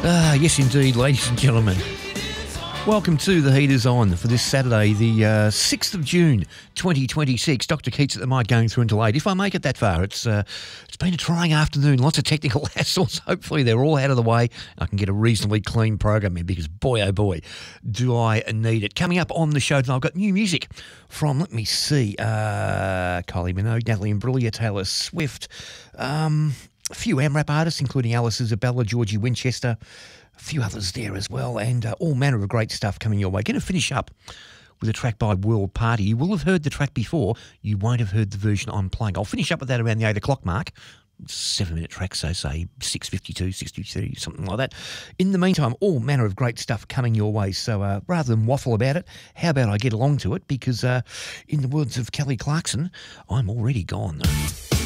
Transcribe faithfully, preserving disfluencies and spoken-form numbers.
Ah, yes indeed, ladies and gentlemen. Welcome to The Heat Is On for this Saturday, the uh, sixth of June, twenty twenty-six. Doctor Keats at the mic going through until eight. If I make it that far, it's uh, it's been a trying afternoon, lots of technical hassles. Hopefully they're all out of the way. I can get a reasonably clean program in because, boy, oh boy, do I need it. Coming up on the show tonight, I've got new music from, let me see, uh, Kylie Minogue, Natalie Imbruglia, Taylor Swift, um, a few AMRAP artists, including Alice Isabella, Georgie Winchester, a few others there as well, and uh, all manner of great stuff coming your way. Going to finish up with a track by World Party. You will have heard the track before. You won't have heard the version I'm playing. I'll finish up with that around the eight o'clock mark. Seven-minute track, so say six fifty-two, six fifty-three, something like that. In the meantime, all manner of great stuff coming your way. So uh, rather than waffle about it, how about I get along to it? Because uh, in the words of Kelly Clarkson, I'm already gone.